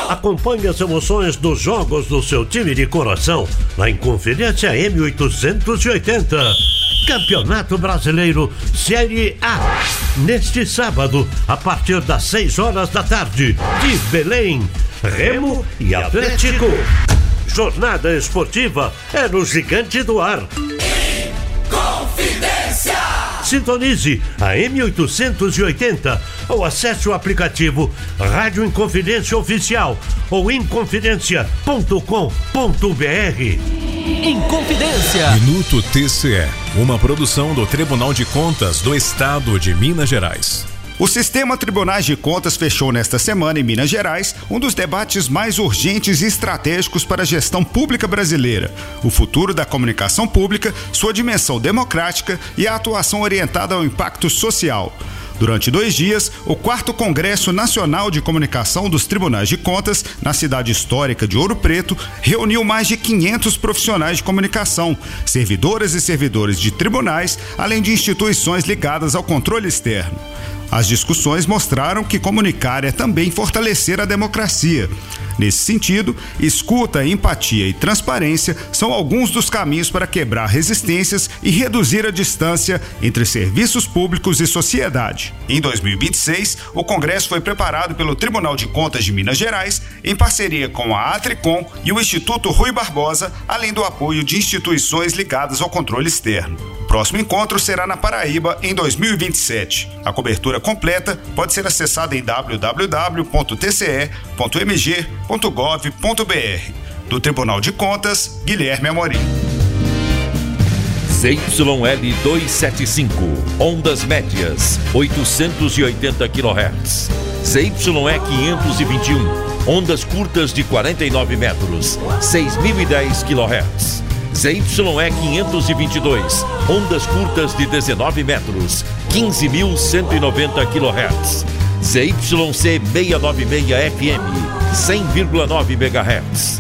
Acompanhe as emoções dos jogos do seu time de coração na Inconfidência M880. Campeonato Brasileiro Série A. Neste sábado, a partir das 6 horas da tarde, de Belém, Remo e Atlético. Jornada esportiva é no Gigante do Ar. Inconfidência! Sintonize a M880 ou acesse o aplicativo Rádio Inconfidência Oficial ou inconfidencia.com.br. Inconfidência. Minuto TCE, uma produção do Tribunal de Contas do Estado de Minas Gerais. O Sistema Tribunais de Contas fechou nesta semana em Minas Gerais um dos debates mais urgentes e estratégicos para a gestão pública brasileira: o futuro da comunicação pública, sua dimensão democrática e a atuação orientada ao impacto social. Durante 2 dias, o 4º Congresso Nacional de Comunicação dos Tribunais de Contas, na cidade histórica de Ouro Preto, reuniu mais de 500 profissionais de comunicação, servidoras e servidores de tribunais, além de instituições ligadas ao controle externo. As discussões mostraram que comunicar é também fortalecer a democracia. Nesse sentido, escuta, empatia e transparência são alguns dos caminhos para quebrar resistências e reduzir a distância entre serviços públicos e sociedade. Em 2026, o Congresso foi preparado pelo Tribunal de Contas de Minas Gerais, em parceria com a Atricom e o Instituto Rui Barbosa, além do apoio de instituições ligadas ao controle externo. O próximo encontro será na Paraíba, em 2027. A cobertura completa pode ser acessada em www.tce.mg.gov.br. Do Tribunal de Contas, Guilherme Amorim. ZYL 275, ondas médias, 880 kHz. ZYE 521, ondas curtas de 49 metros, 6.010 kHz. ZYE 522, ondas curtas de 19 metros, 15.190 kHz. ZYC 696 FM, 100,9 MHz.